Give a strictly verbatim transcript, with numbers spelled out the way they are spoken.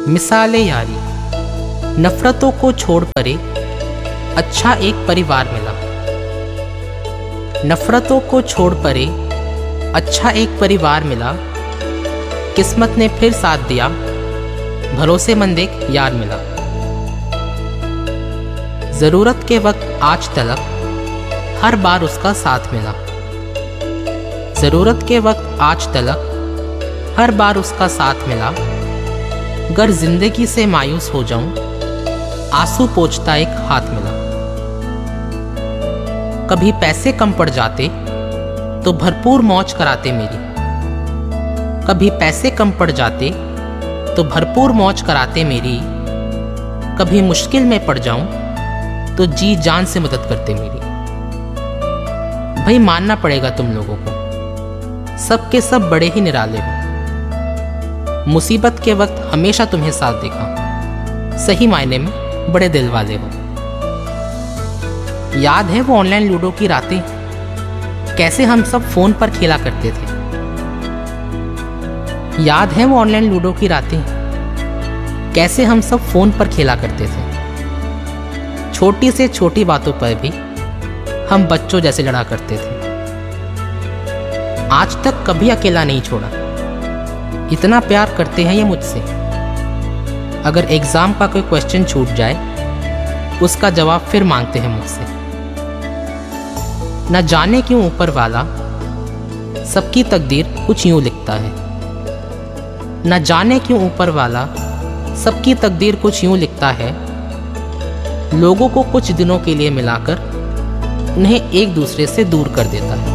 मिसाले यारी, नफरतों को छोड़ परे अच्छा एक परिवार मिला। नफरतों को छोड़ परे अच्छा एक परिवार मिला। किस्मत ने फिर साथ दिया, भरोसेमंद एक यार मिला। जरूरत के वक्त आज तलक हर बार उसका साथ मिला। जरूरत के वक्त आज तलक हर बार उसका साथ मिला। गर जिंदगी से मायूस हो जाऊं, आंसू पोंछता एक हाथ मिला। कभी पैसे कम पड़ जाते तो भरपूर मौज कराते मेरी। कभी पैसे कम पड़ जाते तो भरपूर मौज कराते मेरी। कभी मुश्किल में पड़ जाऊं तो जी जान से मदद करते मेरी। भाई मानना पड़ेगा तुम लोगों को, सबके सब बड़े ही निराले हो। मुसीबत के वक्त हमेशा तुम्हें साथ देखा, सही मायने में बड़े दिल वाले हो। याद है वो ऑनलाइन लूडो की रातें, कैसे हम सब फोन पर खेला करते थे। याद है वो ऑनलाइन लूडो की रातें, कैसे हम सब फोन पर खेला करते थे। छोटी से छोटी बातों पर भी हम बच्चों जैसे लड़ा करते थे। आज तक कभी अकेला नहीं छोड़ा, इतना प्यार करते हैं ये मुझसे। अगर एग्जाम का कोई क्वेश्चन छूट जाए, उसका जवाब फिर मांगते हैं मुझसे। न जाने क्यों ऊपर वाला सबकी तकदीर कुछ यूं लिखता है। न जाने क्यों ऊपर वाला सबकी तकदीर कुछ यूं लिखता है। लोगों को कुछ दिनों के लिए मिलाकर उन्हें एक दूसरे से दूर कर देता है।